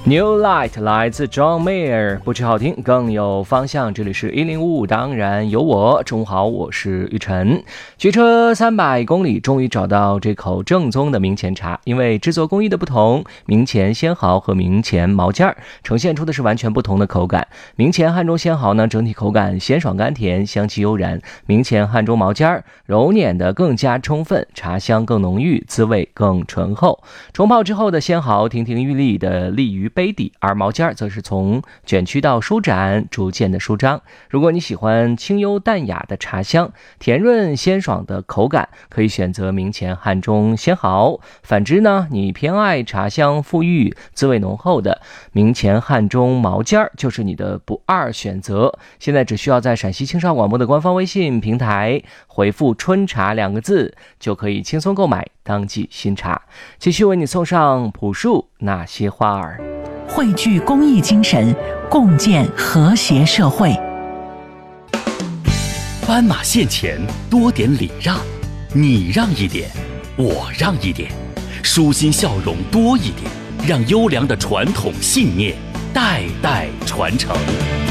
New Light 来自 John Mayer， 不止好听更有方向。这里是1055，当然有我。中午好，我是玉晨。驱车300公里，终于找到这口正宗的明前茶。因为制作工艺的不同，明前仙毫和明前毛尖呈现出的是完全不同的口感。明前汉中仙毫呢，整体口感鲜爽甘甜，香气悠然；明前汉中毛尖揉捻得更加充分，茶香更浓郁，滋味更醇厚。冲泡之后的仙毫亭亭玉立的立于杯底，而毛尖则是从卷曲到舒展，逐渐的舒张。如果你喜欢清幽淡雅的茶香，甜润鲜爽的口感，可以选择明前汉中仙毫。反之呢，你偏爱茶香馥郁、滋味浓厚的明前汉中毛尖就是你的不二选择。现在只需要在陕西青少广播的官方微信平台回复春茶2个字，就可以轻松购买当季新茶。继续为你送上朴树那些花儿， 汇聚公益精神，共建和谐社会。 斑马线前多点礼让，你让一点，我让一点，舒心笑容多一点，让优良的传统信念代代传承。